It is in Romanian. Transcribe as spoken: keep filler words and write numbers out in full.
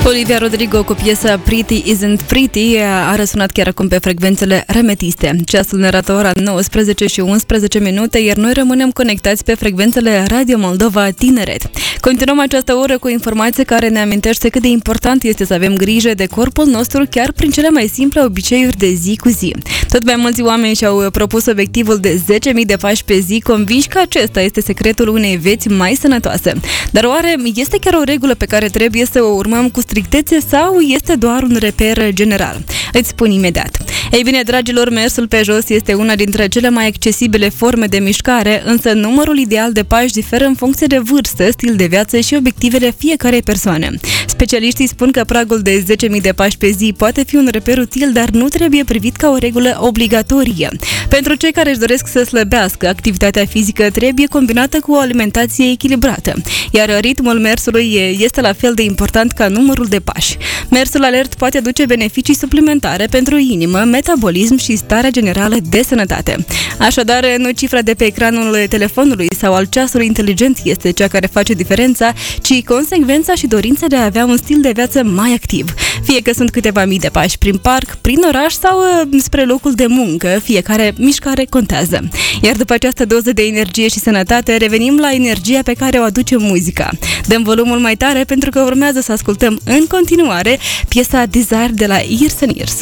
Olivia Rodrigo cu piesa Pretty Isn't Pretty a răsunat chiar acum pe frecvențele remetiste. Ceasul ne arată ora nouăsprezece și unsprezece minute, iar noi rămânem conectați pe frecvențele Radio Moldova Tineret. Continuăm această oră cu informații care ne amintește cât de important este să avem grijă de corpul nostru chiar prin cele mai simple obiceiuri de zi cu zi. Tot mai mulți oameni și-au propus obiectivul de zece mii de pași pe zi, convinși că acesta este secretul unei vieți mai sănătoase. Dar oare este chiar o regulă pe care trebuie să o urmăm cu strictețe sau este doar un reper general? Îți spun imediat. Ei bine, dragilor, mersul pe jos este una dintre cele mai accesibile forme de mișcare, însă numărul ideal de pași diferă în funcție de vârstă, stil de viață și obiectivele fiecarei persoane. Specialiștii spun că pragul de zece mii de pași pe zi poate fi un reper util, dar nu trebuie privit ca o regulă obligatorie. Pentru cei care își doresc să slăbească, activitatea fizică trebuie combinată cu o alimentație echilibrată, iar ritmul mersului este la fel de important ca numărul de pași. Mersul alert poate aduce beneficii suplimentare pentru inimă, metabolism și starea generală de sănătate. Așadar, nu cifra de pe ecranul telefonului sau al ceasului inteligent este cea care face diferența, ci consecvența și dorința de a avea un stil de viață mai activ. Fie că sunt câteva mii de pași prin parc, prin oraș sau spre locul de muncă, fiecare mișcare contează. Iar după această doză de energie și sănătate, revenim la energia pe care o aduce muzica. Dăm volumul mai tare pentru că urmează să ascultăm în continuare piesa Desire de la Years and Years.